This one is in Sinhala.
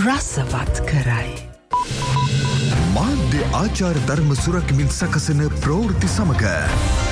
රසවත් කරයි. මාධ්‍ය ආචාර ධර්ම සුරකිමින් සකසන ප්‍රවෘත්ති සමග